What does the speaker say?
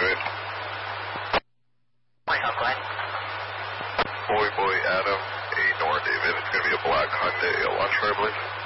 straight. Myself, go ahead. Boy, Adam, 8 Nor David. It's going to be a black Hyundai launch car, please.